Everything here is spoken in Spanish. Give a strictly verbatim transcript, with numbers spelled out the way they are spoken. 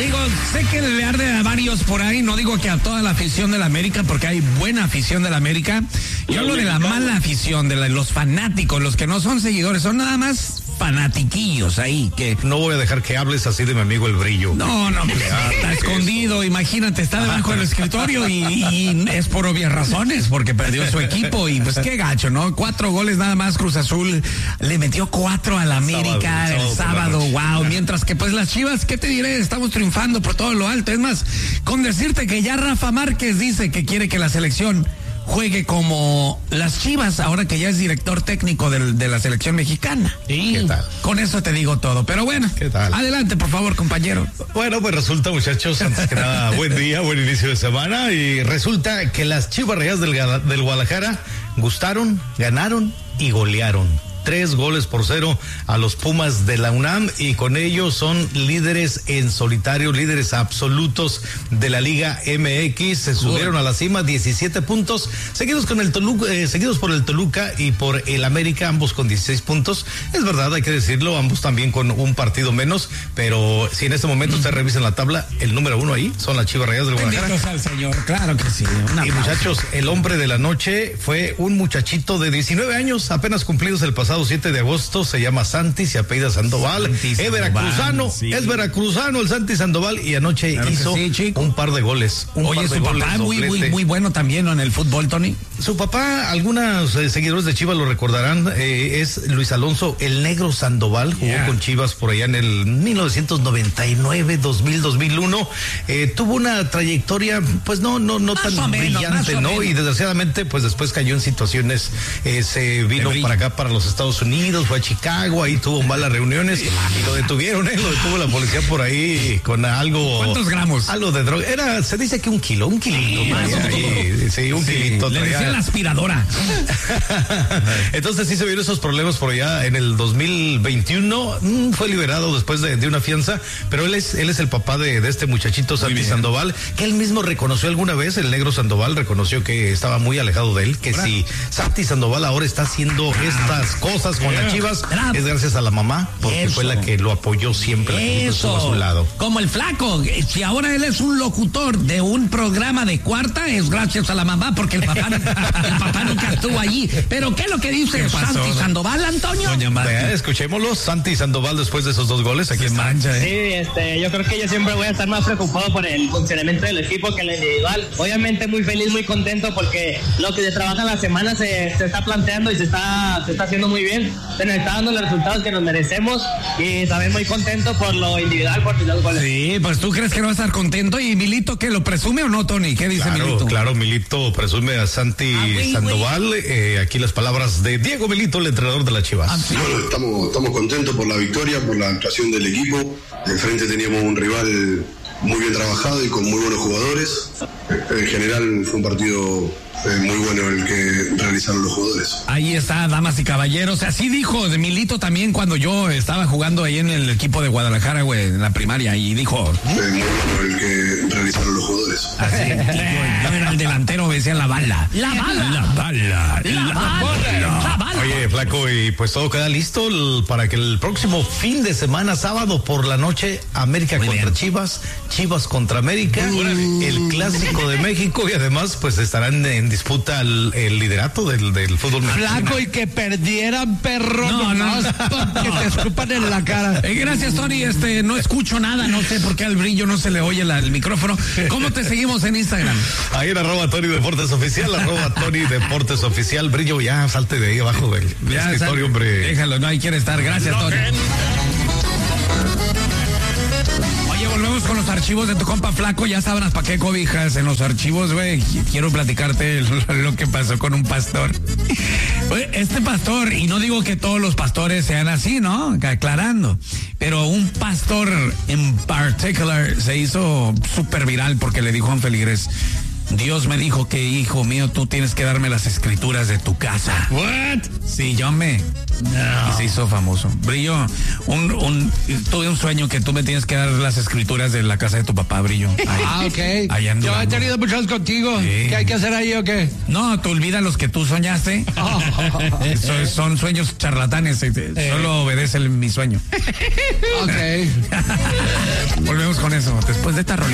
Digo, sé que le arde a varios por ahí, no digo que a toda la afición de la América, porque hay buena afición de la América. Yo hablo de la mala afición, de la, los fanáticos, los que no son seguidores, son nada más fanatiquillos ahí que... No voy a dejar que hables así de mi amigo El Brillo. No, no, pues, está escondido, imagínate, está debajo del escritorio y, y es por obvias razones, porque perdió su equipo y pues qué gacho, ¿no? Cuatro goles nada más, Cruz Azul le metió cuatro a la América sábado, el sábado, wow, mientras que pues las Chivas, ¿qué te diré? Estamos triunfando por todo lo alto, es más, con decirte que ya Rafa Márquez dice que quiere que la selección juegue como las Chivas, ahora que ya es director técnico del, de la selección mexicana. Sí. ¿Qué tal? Con eso te digo todo, pero bueno, ¿qué tal? Adelante, por favor, compañero. Bueno, pues resulta, muchachos, antes que nada, buen día, buen inicio de semana, y resulta que las Chivas Rayadas del, del Guadalajara gustaron, ganaron y golearon. Tres goles por cero a los Pumas de la UNAM y con ello son líderes en solitario, líderes absolutos de la Liga M X. Se subieron a la cima, diecisiete puntos, seguidos con el Toluca, eh, seguidos por el Toluca y por el América, ambos con dieciséis puntos. Es verdad, hay que decirlo, ambos también con un partido menos, pero si en este momento ustedes revisan la tabla, el número uno ahí son las Chivas Rayadas del Guadalajara. Benditos al Señor, claro que sí. Una y pausa. Muchachos, el hombre de la noche fue un muchachito de diecinueve años, apenas cumplidos el pasado siete de agosto, se llama Santi, se apellida Sandoval, Santi es veracruzano, sí. es veracruzano el Santi Sandoval y anoche claro hizo sí, un par de goles. Un Oye, par de su goles, papá muy, muy, muy bueno también, ¿no? En el fútbol, Tony. Su papá, algunos eh, seguidores de Chivas lo recordarán, eh, es Luis Alonso el Negro Sandoval, jugó yeah. con Chivas por allá en el mil novecientos noventa y nueve, dos mil, dos mil uno, eh, tuvo una trayectoria, pues no, no, no tan menos, brillante, ¿no? Menos. Y desgraciadamente, pues después cayó en situaciones, eh, se vino para acá, para los Estados Unidos, fue a Chicago, ahí tuvo malas reuniones y lo detuvieron, ¿eh? Lo detuvo la policía por ahí con algo. ¿Cuántos gramos? Algo de droga. Era, se dice que un kilo, un kilito. Sí, más ahí, sí, un sí, kilito. Le decía la aspiradora. Entonces sí se vieron esos problemas por allá en el dos mil veintiuno. Mmm, fue liberado después de, de una fianza, pero él es, él es el papá de, de este muchachito Santi Sandoval, que él mismo reconoció alguna vez, el Negro Sandoval reconoció que estaba muy alejado de él, que ¿verdad? Si Santi Sandoval ahora está haciendo estas cosas con las Chivas, bravo. Es gracias a la mamá, porque eso. Fue la que lo apoyó siempre, la que estuvo a su lado. Como el Flaco, si ahora él es un locutor de un programa de cuarta, es gracias a la mamá, porque el papá, el papá nunca estuvo allí. Pero ¿qué es lo que dice Santi Sandoval, Antonio? Vea, escuchémoslo, Santi Sandoval después de esos dos goles, aquí está. Mancha, ¿eh? Sí, este, yo creo que yo siempre voy a estar más preocupado por el funcionamiento del equipo que el individual. Obviamente muy feliz, muy contento, porque lo que se trabaja en la semana se, se está planteando y se está, se está haciendo muy bien. Se nos está dando los resultados que nos merecemos y también muy contento por lo individual, por los goles. Sí, pues tú crees que no va a estar contento. ¿Y Milito que lo presume o no, Tony? ¿Qué dice claro, Milito? Claro, Milito presume a Santi ah, wey, Sandoval. Wey. Eh, aquí las palabras de Diego Milito, el entrenador de las Chivas. Ah, sí. Bueno, estamos, estamos contentos por la victoria, por la actuación del equipo. Enfrente teníamos un rival muy bien trabajado y con muy buenos jugadores. En general fue un partido Eh, muy bueno el que realizaron los jugadores. Ahí está, damas y caballeros. Así dijo de Milito también cuando yo estaba jugando ahí en el equipo de Guadalajara, güey, en la primaria, y dijo... ¿eh? Eh, muy bueno el que realizaron los jugadores. Así, no era el delantero, decía la bala. La bala. La bala. La, la bala. bala. La bala. Oye, Flaco, y pues todo queda listo el, para que el próximo fin de semana, sábado por la noche, América muy contra bien. Chivas, Chivas contra América, uh. el clásico de México, y además pues estarán en disputa el, el liderato del, del fútbol mexicano. Flaco, y que perdieran, perro, no, no, no. Que te escupan en la cara. Eh, gracias, Tony, este, no escucho nada, no sé por qué al Brillo no se le oye la, el micrófono. ¿Cómo te seguimos en Instagram? Ahí en arroba Tony Deportes Oficial, arroba Tony Deportes Oficial. Brillo, ya salte de ahí abajo del, del ya, escritorio, sal, hombre. Déjalo, no, ahí quiere estar. Gracias, Tony. Volvemos con los archivos de tu compa Flaco. Ya sabrás para qué cobijas en los archivos, güey. Quiero platicarte lo que pasó con un pastor. Este pastor, y no digo que todos los pastores sean así, ¿no? Aclarando. Pero un pastor en particular se hizo súper viral porque le dijo a un feligres: Dios me dijo que, hijo mío, tú tienes que darme las escrituras de tu casa. What? Sí, yo me. No. Y se hizo famoso. Brillo, un, un, tuve un sueño que tú me tienes que dar las escrituras de la casa de tu papá, Brillo. Ahí, Ah, ok. allá en Yo he Durango. tenido muchos contigo. Sí. ¿Qué hay que hacer ahí o qué? No, te olvidas los que tú soñaste. son, son sueños charlatanes. eh, Solo obedece el- mi sueño. Ok. Volvemos con eso. Después de esta rolita.